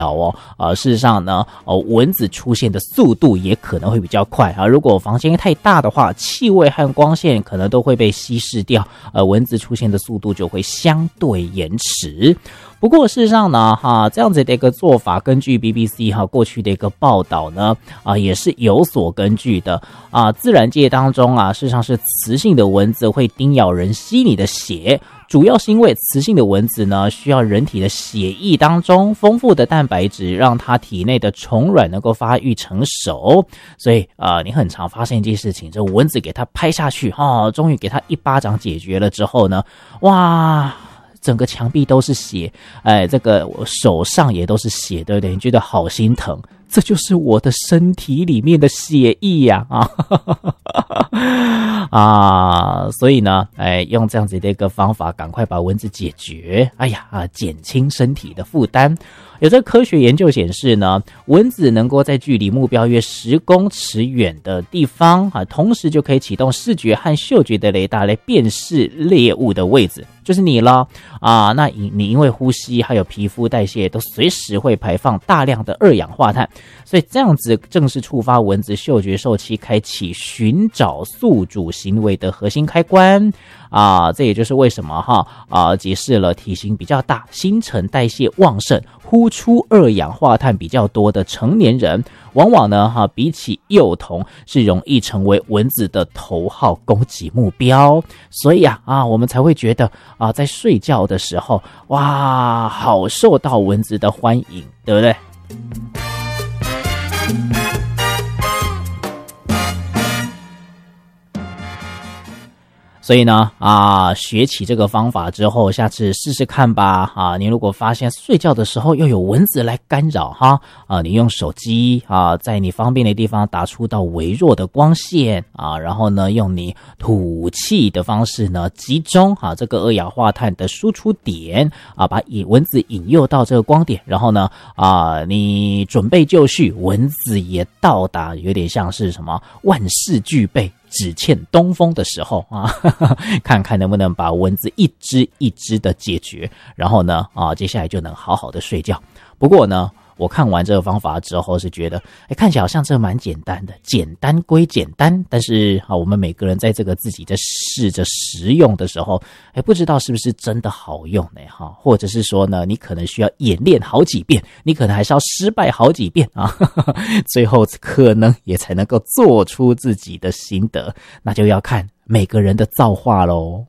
事实上呢，蚊子出现的速度也可能会比较快啊。如果房间太大的话，气味和光线可能都会被稀释掉，蚊子出现的速度就会相对延迟。不过事实上呢，这样子的一个做法，根据 BBC 过去的一个报道呢，也是有所根据的啊。自然界当中事实上是雌性的蚊子会叮咬人吸你的血。主要是因为雌性的蚊子呢，需要人体的血液当中丰富的蛋白质，让它体内的虫卵能够发育成熟。所以你很常发现一件事情，这蚊子给它拍下去，终于给它一巴掌解决了之后呢，哇，整个墙壁都是血，这个手上也都是血，对不对？你觉得好心疼？这就是我的身体里面的血液呀，所以呢，用这样子的一个方法，赶快把蚊子解决，减轻身体的负担。有这个科学研究显示呢，蚊子能够在距离目标约10公尺远的地方同时就可以启动视觉和嗅觉的雷达来辨识猎物的位置，就是你了那你因为呼吸还有皮肤代谢都随时会排放大量的二氧化碳，所以这样子正是触发蚊子嗅觉受器开启寻找宿主行为的核心开关这也就是为什么解释了体型比较大、新陈代谢旺盛、呼出二氧化碳比较多的成年人，往往呢比起幼童是容易成为蚊子的头号攻击目标。所以我们才会觉得在睡觉的时候，哇，好受到蚊子的欢迎，对不对？所以呢学起这个方法之后，下次试试看吧你如果发现睡觉的时候又有蚊子来干扰你用手机在你方便的地方打出到微弱的光线然后呢用你吐气的方式呢集中这个二氧化碳的输出点把蚊子引诱到这个光点，然后呢你准备就绪，蚊子也到达，有点像是什么万事俱备只欠东风的时候看看能不能把蚊子一只一只的解决，然后呢接下来就能好好的睡觉。不过呢，我看完这个方法之后是觉得看起来好像这蛮简单的，简单归简单，但是我们每个人在这个自己在试着实用的时候不知道是不是真的好用呢或者是说呢，你可能需要演练好几遍，你可能还是要失败好几遍最后可能也才能够做出自己的心得，那就要看每个人的造化咯。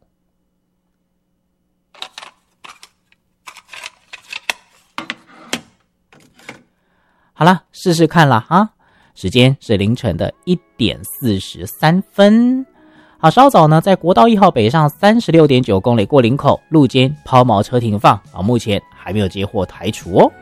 好啦，试试看啦时间是凌晨的1点43分。好，稍早呢，在国道1号北上36.9公里过林口路肩抛锚车停放目前还没有接获台除